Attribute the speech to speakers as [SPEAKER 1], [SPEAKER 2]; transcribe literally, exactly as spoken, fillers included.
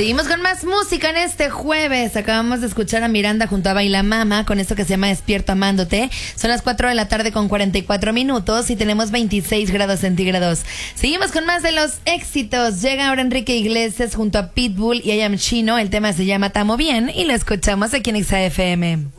[SPEAKER 1] Seguimos con más música en este jueves. Acabamos de escuchar a Miranda junto a Baila Mama con esto que se llama Despierto Amándote. Son las cuatro de la tarde con cuarenta y cuatro minutos y tenemos veintiséis grados centígrados. Seguimos con más de los éxitos. Llega ahora Enrique Iglesias junto a Pitbull y I Am Chino. El tema se llama Tamo Bien y lo escuchamos aquí en X A F M.